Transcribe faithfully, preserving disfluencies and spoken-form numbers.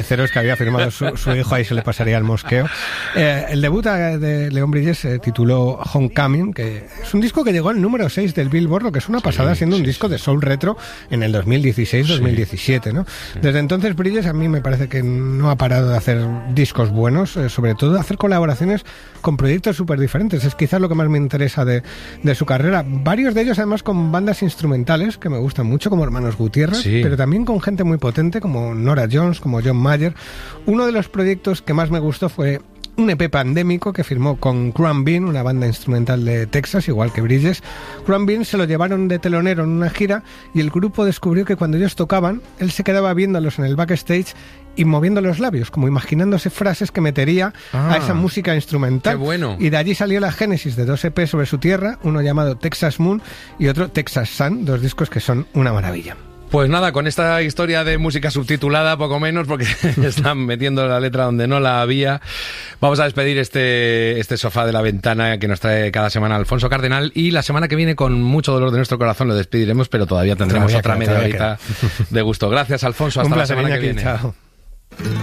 que había firmado su, su hijo, ahí se le pasaría el mosqueo. Eh, el debut de Leon Bridges se tituló Homecoming, que es un disco que llegó al número seis del Billboard, lo que es una pasada, sí, siendo sí, un disco sí. de soul retro en el dos mil dieciséis dos mil diecisiete, sí. ¿no? Sí. Desde entonces Bridges a mí me parece que no ha parado de hacer discos buenos, eh, sobre todo de hacer colaboraciones con proyectos súper diferentes. Es quizás lo que más me interesa de, de su carrera. Varios de ellos además con bandas instrumentales que me gustan mucho, como Hermanos Gutiérrez, sí. pero también con gente muy potente como Nora Jones, como John Mayer. Uno de los proyectos que más me gustó fue un E P pandémico que firmó con Cruan Bean, una banda instrumental de Texas, igual que Bridges. Cruan Bean se lo llevaron de telonero en una gira y el grupo descubrió que cuando ellos tocaban, él se quedaba viéndolos en el backstage y moviendo los labios, como imaginándose frases que metería ah, a esa música instrumental. ¡Qué bueno! Y de allí salió la génesis de dos E P sobre su tierra, uno llamado Texas Moon y otro Texas Sun, dos discos que son una maravilla. Pues nada, con esta historia de música subtitulada, poco menos, porque están metiendo la letra donde no la había, vamos a despedir este, este sofá de la ventana que nos trae cada semana Alfonso Cardenal, y la semana que viene, con mucho dolor de nuestro corazón, lo despediremos, pero todavía tendremos todavía otra media horita de gusto. Gracias, Alfonso, hasta la semana que viene. Chao.